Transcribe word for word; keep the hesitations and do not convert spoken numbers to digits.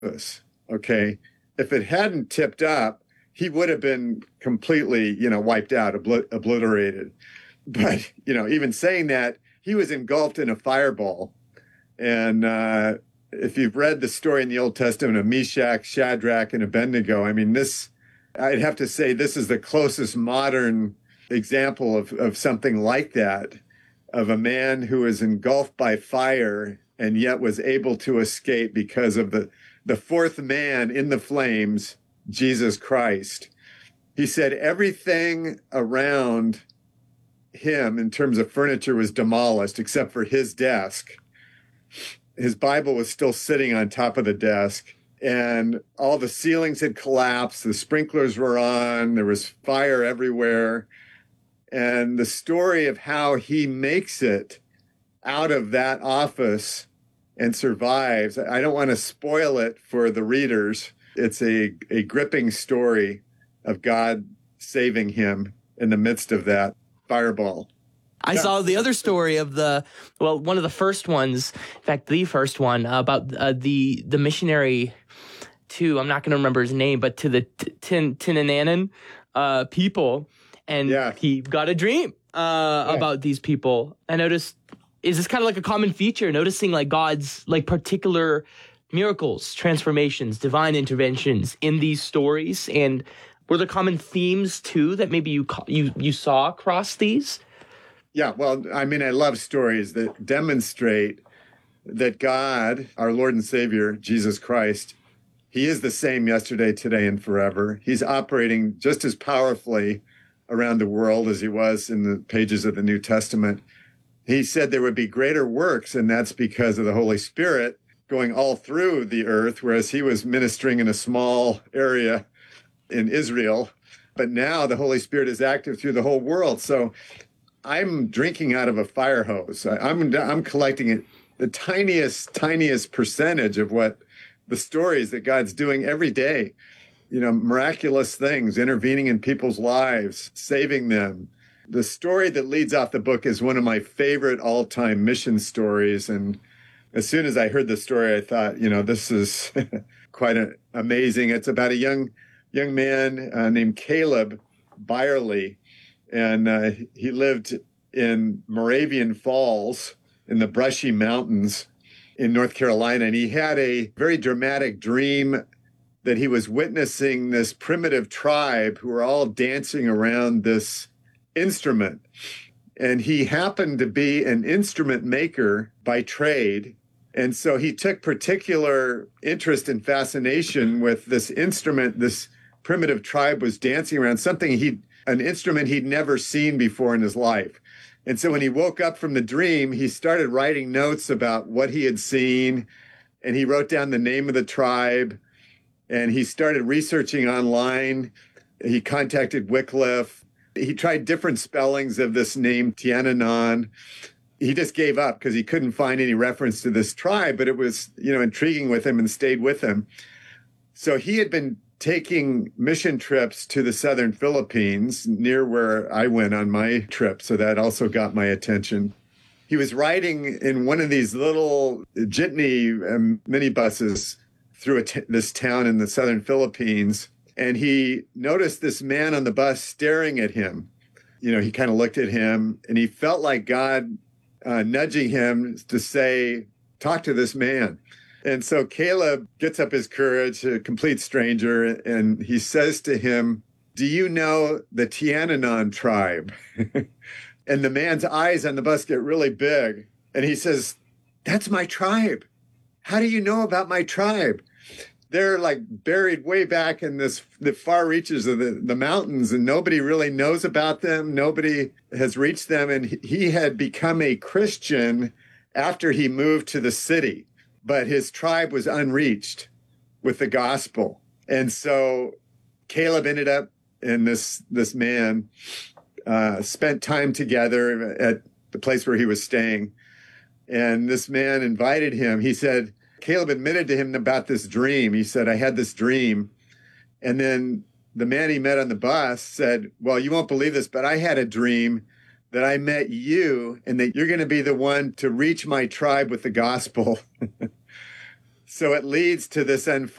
office, okay? If it hadn't tipped up, he would have been completely, you know, wiped out, obl- obliterated. But, you know, even saying that, he was engulfed in a fireball. And uh, if you've read the story in the Old Testament of Meshach, Shadrach, and Abednego, I mean, this, I'd have to say this is the closest modern example of, of something like that, of a man who was engulfed by fire and yet was able to escape because of the, the fourth man in the flames, Jesus Christ. He said everything around him in terms of furniture was demolished except for his desk. His Bible was still sitting on top of the desk, and all the ceilings had collapsed. The sprinklers were on. There was fire everywhere. And the story of how he makes it out of that office and survives, I don't want to spoil it for the readers. It's a, a gripping story of God saving him in the midst of that fireball. I Yeah. saw the other story of the, well, one of the first ones, in fact, the first one, uh, about uh, the the missionary to, I'm not going to remember his name, but to the Tin Tinananan uh, people. And Yeah. he got a dream uh, Yeah. about these people. I noticed, is this kind of like a common feature, noticing like God's like particular miracles, transformations, divine interventions in these stories? And were there common themes too that maybe you you you saw across these? Yeah, well, I mean, I love stories that demonstrate that God, our Lord and Savior, Jesus Christ, he is the same yesterday, today, and forever. He's operating just as powerfully around the world as he was in the pages of the New Testament. He said there would be greater works, and that's because of the Holy Spirit going all through the earth, whereas he was ministering in a small area in Israel. But now the Holy Spirit is active through the whole world. So I'm drinking out of a fire hose. I'm I'm collecting it, the tiniest, tiniest percentage of what the stories that God's doing every day. You know, miraculous things, intervening in people's lives, saving them. The story that leads off the book is one of my favorite all-time mission stories. And as soon as I heard the story, I thought, you know, this is quite a, amazing. It's about a young young man uh, named Caleb Byerly. And uh, he lived in Moravian Falls in the Brushy Mountains in North Carolina. And he had a very dramatic dream that he was witnessing this primitive tribe who were all dancing around this instrument. And he happened to be an instrument maker by trade. And so he took particular interest and fascination with this instrument this primitive tribe was dancing around, something he an instrument he'd never seen before in his life. And so when he woke up from the dream, he started writing notes about what he had seen, and he wrote down the name of the tribe, and he started researching online. He contacted Wycliffe. He tried different spellings of this name, Tiananan. He just gave up because he couldn't find any reference to this tribe, but it was, you know, intriguing with him and stayed with him. So he had been taking mission trips to the southern Philippines, near where I went on my trip. So that also got my attention. He was riding in one of these little jitney um, minibuses through a t- this town in the southern Philippines. And he noticed this man on the bus staring at him. You know, he kind of looked at him and he felt like God uh, nudging him to say, talk to this man. And so Caleb gets up his courage, a complete stranger, and he says to him, do you know the Tiananan tribe? And the man's eyes on the bus get really big. And he says, that's my tribe. How do you know about my tribe? They're like buried way back in this the far reaches of the, the mountains, and nobody really knows about them. Nobody has reached them. And he had become a Christian after he moved to the city. But his tribe was unreached with the gospel. And so Caleb ended up, and this, this man uh, spent time together at the place where he was staying. And this man invited him. He said, Caleb admitted to him about this dream. He said, I had this dream. And then the man he met on the bus said, well, you won't believe this, but I had a dream that I met you and that you're going to be the one to reach my tribe with the gospel. So it leads to this end